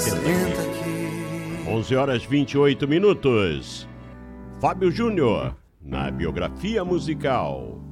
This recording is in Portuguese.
Senta aqui. 11 horas 28 minutos. Fábio Júnior, na biografia musical.